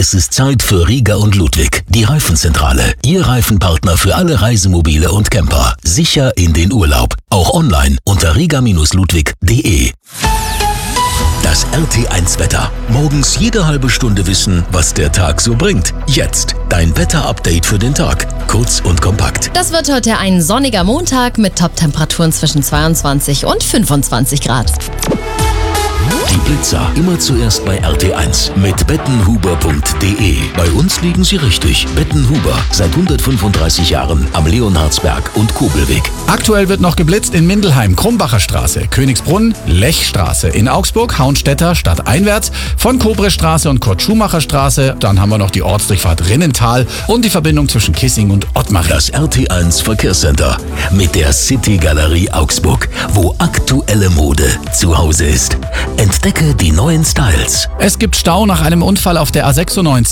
Es ist Zeit für Rieger und Ludwig, die Reifenzentrale. Ihr Reifenpartner für alle Reisemobile und Camper. Sicher in den Urlaub. Auch online unter rieger-ludwig.de. Das RT1-Wetter. Morgens jede halbe Stunde wissen, was der Tag so bringt. Jetzt dein Wetter-Update für den Tag. Kurz und kompakt. Das wird heute ein sonniger Montag mit Top-Temperaturen zwischen 22 und 25 Grad. Die Blitzer immer zuerst bei RT1 mit bettenhuber.de. Bei uns liegen sie richtig. Bettenhuber, seit 135 Jahren am Leonhardsberg und Kobelweg. Aktuell wird noch geblitzt in Mindelheim, Krumbacher Straße, Königsbrunn, Lechstraße, in Augsburg, Hauenstetter, stadteinwärts, von Kobrestraße und Kurt-Schumacher-Straße. Dann haben wir noch die Ortsdurchfahrt Rinnental und die Verbindung zwischen Kissing und Ottmaring. Das RT1 Verkehrscenter mit der City Galerie Augsburg, wo aktuelle Mode zu Hause ist. Entdecke die neuen Styles. Es gibt Stau nach einem Unfall auf der A96.